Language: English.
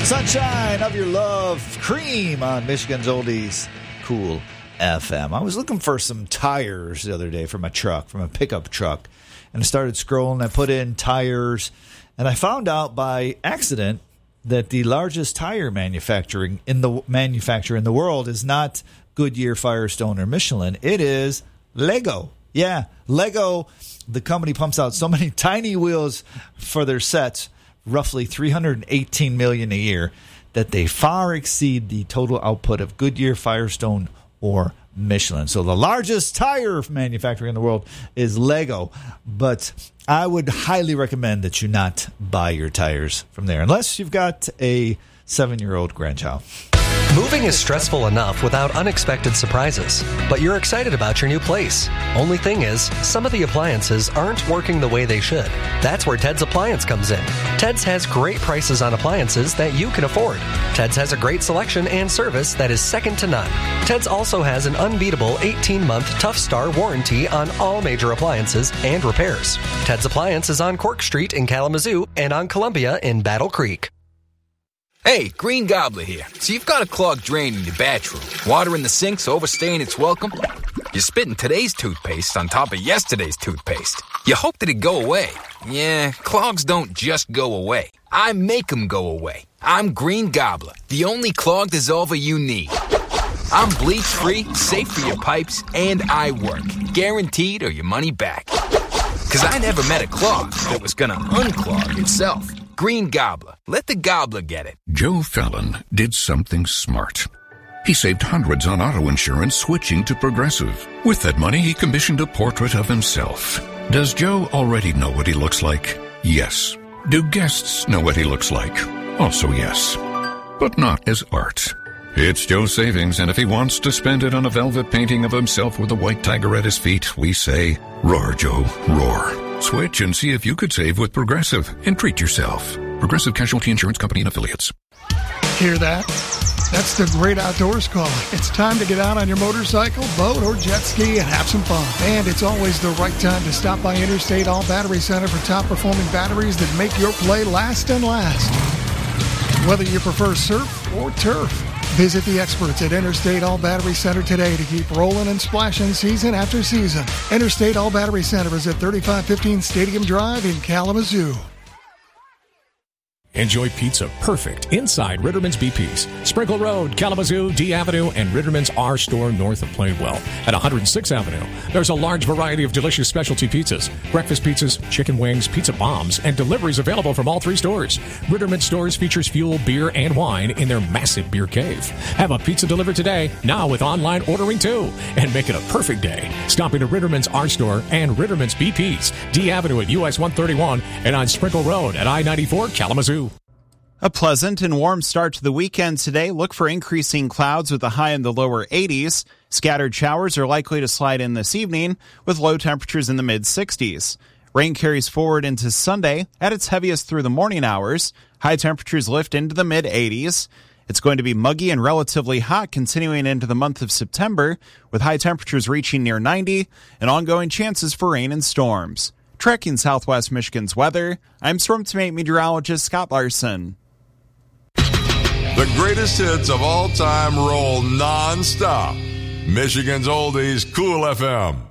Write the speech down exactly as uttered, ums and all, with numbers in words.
Sunshine of your love, Cream on Michigan's Oldies, Cool F M. I was looking for some tires the other day for my truck, from a pickup truck, and I started scrolling. I put in tires, and I found out by accident that the largest tire manufacturing in the manufacturer in the world is not Goodyear, Firestone, or Michelin. It is Lego. Yeah, Lego. The company pumps out so many tiny wheels for their sets, roughly three hundred eighteen million dollars a year, that they far exceed the total output of Goodyear, Firestone, or Michelin. So the largest tire manufacturer in the world is Lego. But I would highly recommend that you not buy your tires from there, unless you've got a seven-year-old grandchild. Moving is stressful enough without unexpected surprises, but you're excited about your new place. Only thing is, some of the appliances aren't working the way they should. That's where Ted's Appliance comes in. Ted's has great prices on appliances that you can afford. Ted's has a great selection and service that is second to none. Ted's also has an unbeatable eighteen-month Tough Star warranty on all major appliances and repairs. Ted's Appliance is on Cork Street in Kalamazoo and on Columbia in Battle Creek. Hey, Green Gobbler here. So you've got a clogged drain in your bathroom. Water in the sink's overstaying its welcome. You're spitting today's toothpaste on top of yesterday's toothpaste. You hoped it'd go away. Yeah, clogs don't just go away. I make them go away. I'm Green Gobbler, the only clog dissolver you need. I'm bleach-free, safe for your pipes, and I work. Guaranteed or your money back. Because I never met a clog that was gonna unclog itself. Green Gobbler. Let the gobbler get it. Joe Fallon did something smart. He saved hundreds on auto insurance switching to Progressive. With that money, he commissioned a portrait of himself. Does Joe already know what he looks like? Yes. Do guests know what he looks like? Also yes. But not as art. It's Joe's savings, and if he wants to spend it on a velvet painting of himself with a white tiger at his feet, we say, roar, Joe, roar. Switch and see if you could save with Progressive and treat yourself. Progressive Casualty Insurance Company and Affiliates. Hear that? That's the great outdoors calling. It's time to get out on your motorcycle, boat, or jet ski and have some fun. And it's always the right time to stop by Interstate All Battery Center for top-performing batteries that make your play last and last. Whether you prefer surf or turf, visit the experts at Interstate All Battery Center today to keep rolling and splashing season after season. Interstate All Battery Center is at thirty-five fifteen Stadium Drive in Kalamazoo. Enjoy pizza perfect inside Ritterman's B P's. Sprinkle Road, Kalamazoo, D Avenue, and Ritterman's R Store north of Plainwell. At one hundred sixth Avenue, there's a large variety of delicious specialty pizzas, breakfast pizzas, chicken wings, pizza bombs, and deliveries available from all three stores. Ritterman's stores features fuel, beer, and wine in their massive beer cave. Have a pizza delivered today, now with online ordering too, and make it a perfect day. Stop into Ritterman's R Store and Ritterman's B P's, D Avenue at U S one thirty-one, and on Sprinkle Road at I ninety-four, Kalamazoo. A pleasant and warm start to the weekend today. Look for increasing clouds with a high in the lower eighties. Scattered showers are likely to slide in this evening with low temperatures in the mid-sixties. Rain carries forward into Sunday at its heaviest through the morning hours. High temperatures lift into the mid-eighties. It's going to be muggy and relatively hot continuing into the month of September, with high temperatures reaching near ninety and ongoing chances for rain and storms. Tracking Southwest Michigan's weather, I'm Storm Team meteorologist Scott Larson. The greatest hits of all time roll non-stop. Michigan's Oldies, Cool F M.